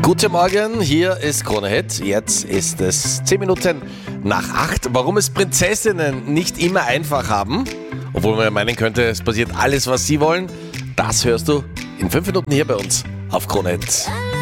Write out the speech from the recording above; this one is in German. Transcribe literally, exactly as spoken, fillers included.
Guten Morgen, hier ist Krone Hit. Jetzt ist es zehn Minuten nach acht. Warum es Prinzessinnen nicht immer einfach haben, obwohl man ja meinen könnte, es passiert alles, was sie wollen, das hörst du in fünf Minuten hier bei uns auf Krone Hit.